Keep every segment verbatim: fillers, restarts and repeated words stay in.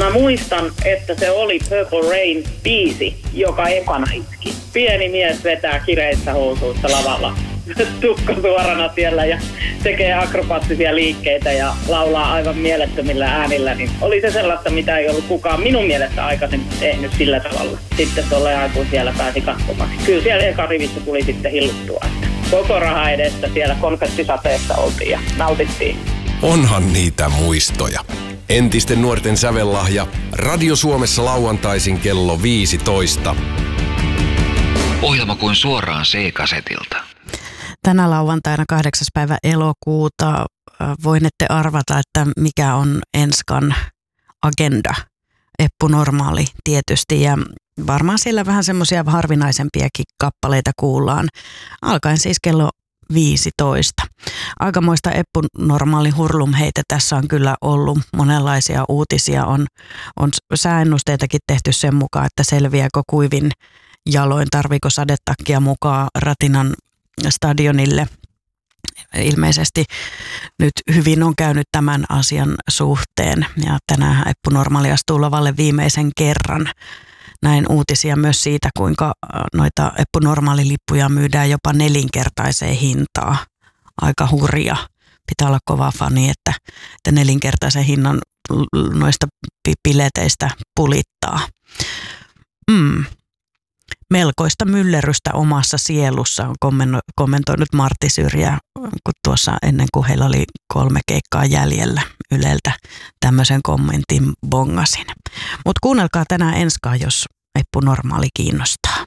Mä muistan, että se oli Purple Rain biisi, joka ekana iski. Pieni mies vetää kireissä housuissa lavalla. Tukka suorana siellä ja tekee akrobaattisia liikkeitä ja laulaa aivan mielettömillä äänillä. Niin oli se sellaista, mitä ei ollut kukaan minun mielestä aikaisemmin tehnyt sillä tavalla. Sitten tuolle aikuin siellä pääsi katsomaan. Kyllä siellä eka rivissä tuli sitten hilluttua. Koko raha edestä siellä konfettisateessa oltiin ja nautittiin. Onhan niitä muistoja. Entisten nuorten sävellahja. Radio Suomessa lauantaisin kello viisitoista. Ohjelma kuin suoraan C-kasetilta. Tänä lauantaina kahdeksas päivä elokuuta voinette arvata, että mikä on Enskan agenda. Eppu Normaali tietysti ja varmaan siellä vähän semmoisia harvinaisempiakin kappaleita kuullaan. Alkaen siis kello viisitoista. Aikamoista Eppu Normaali hurlumheitä tässä on kyllä ollut. Monenlaisia uutisia on, on sääennusteitakin tehty sen mukaan, että selviääkö kuivin jaloin, tarviiko sadetakkia mukaan Ratinan stadionille. Ilmeisesti nyt hyvin on käynyt tämän asian suhteen ja tänään Eppu Normaali astuu lavalle viimeisen kerran. Näin uutisia myös siitä, kuinka noita Eppu Normaali-lippuja myydään jopa nelinkertaiseen hintaan. Aika hurja. Pitää olla kova fani, että, että nelinkertaisen hinnan noista pileteistä pulittaa. Mm. Melkoista myllerrystä omassa sielussa on kommentoinut Martti Syrjä, kun tuossa ennen kuin heillä oli kolme keikkaa jäljellä Yleltä tämmöisen kommentin bongasin. Mutta kuunnelkaa tänään Enskaa, jos Eppu Normaali kiinnostaa.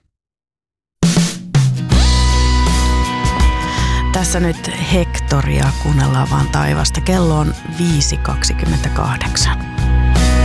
Tässä nyt Hektoria, kuunnellaan vaan taivasta. Kello on viisi kaksikymmentäkahdeksan.